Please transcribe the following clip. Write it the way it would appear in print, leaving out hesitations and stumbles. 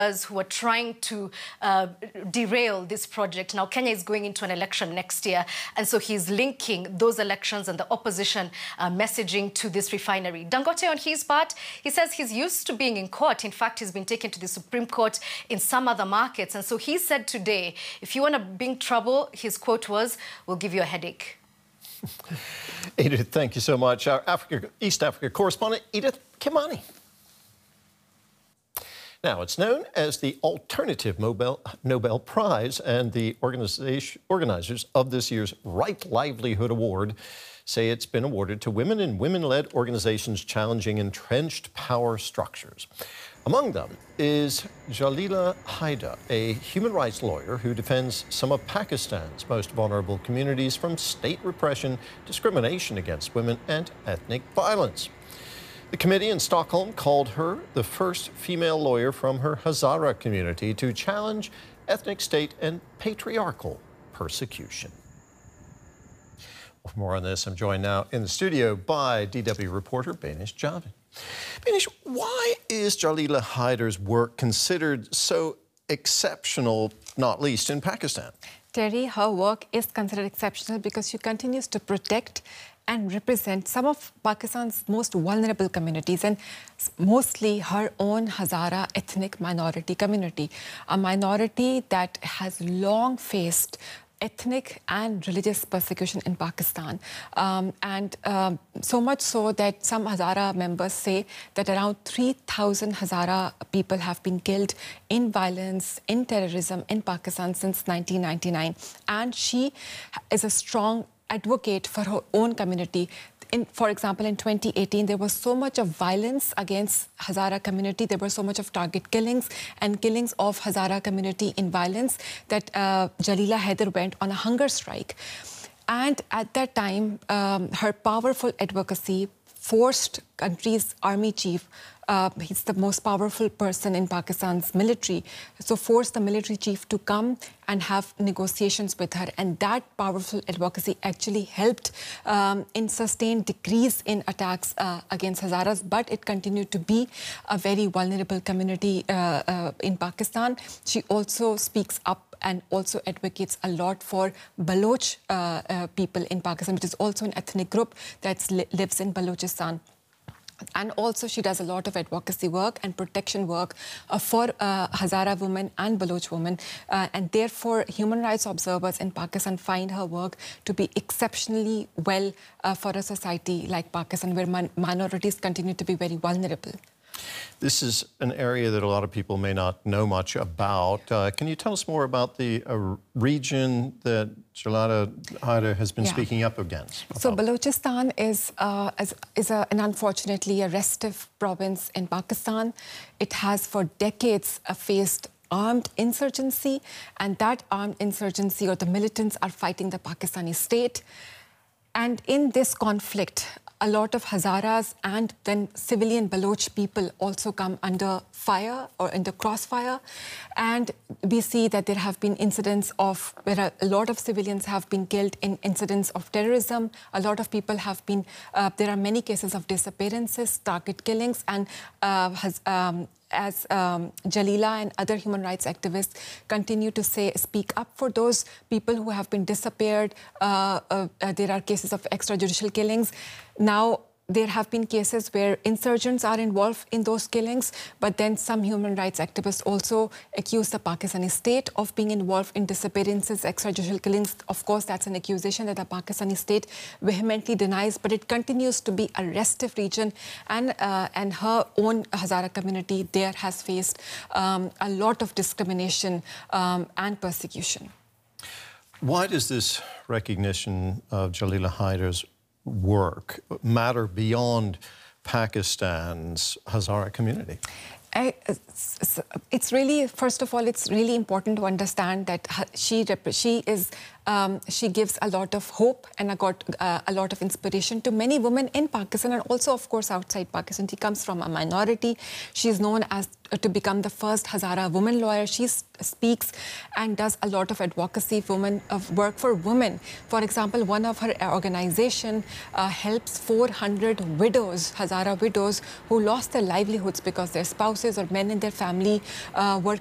who are trying to derail this project. Now, Kenya is going into an election next year, and so he's linking those elections and the opposition messaging to this refinery. Dangote, on his part, he says he's used to being in court. In fact, he's been taken to the Supreme Court in some other markets. And so he said today, if you want to bring trouble, his quote was, "We'll give you a headache." Edith, thank you so much. Our East Africa correspondent, Edith Kimani. Now, it's known as the Alternative Nobel Prize, and the organizers of this year's Right Livelihood Award say it's been awarded to women and women-led organizations challenging entrenched power structures. Among them is Jalila Haidar, a human rights lawyer who defends some of Pakistan's most vulnerable communities from state repression, discrimination against women, and ethnic violence. The committee in Stockholm called her the first female lawyer from her Hazara community to challenge ethnic, state, and patriarchal persecution. For more on this, I'm joined now in the studio by DW reporter Banish Javed. Banish, why is Jalila Haidar's work considered so exceptional, not least in Pakistan? Terry, her work is considered exceptional because she continues to protect and represent some of Pakistan's most vulnerable communities, and mostly her own Hazara ethnic minority community, a minority that has long faced ethnic and religious persecution in Pakistan. So much so that some Hazara members say that around 3,000 Hazara people have been killed in violence, in terrorism in Pakistan since 1999. And she is a strong advocate for her own community. For example, in 2018, there was so much of violence against Hazara community. There were so much of target killings and killings of Hazara community in violence that Jalila Haidar went on a hunger strike. And at that time, her powerful advocacy forced country's army chief, he's the most powerful person in Pakistan's military, so forced the military chief to come and have negotiations with her. And that powerful advocacy actually helped in sustained decrease in attacks against Hazaras, but it continued to be a very vulnerable community in Pakistan. She also speaks up and also advocates a lot for Baloch people in Pakistan, which is also an ethnic group that lives in Balochistan. And also she does a lot of advocacy work and protection work for Hazara women and Baloch women. And therefore, human rights observers in Pakistan find her work to be exceptionally well for a society like Pakistan, where minorities continue to be very vulnerable. This is an area that a lot of people may not know much about. Can you tell us more about the region that Jalila Haidar has been speaking up against? So Balochistan is an unfortunately a restive province in Pakistan. It has for decades faced armed insurgency, and that armed insurgency, or the militants, are fighting the Pakistani state. And in this conflict, a lot of Hazaras and then civilian Baloch people also come under fire or in the crossfire. And we see that there have been incidents of where a lot of civilians have been killed in incidents of terrorism. A lot of people have been, there are many cases of disappearances, target killings, and as Jalila and other human rights activists continue to speak up for those people who have been disappeared. There are cases of extrajudicial killings. Now, there have been cases where insurgents are involved in those killings, but then some human rights activists also accuse the Pakistani state of being involved in disappearances, extrajudicial killings. Of course, that's an accusation that the Pakistani state vehemently denies, but it continues to be a restive region, and her own Hazara community there has faced a lot of discrimination and persecution. Why does this recognition of Jalila Haidar's work matter beyond Pakistan's Hazara community? It's really, first of all, it's really important to understand that she is She gives a lot of hope and a lot of inspiration to many women in Pakistan and also, of course, outside Pakistan. She comes from a minority. She is known as to become the first Hazara woman lawyer. She speaks and does a lot of advocacy work for women. For example, one of her organization helps 400 widows, Hazara widows, who lost their livelihoods because their spouses or men in their family were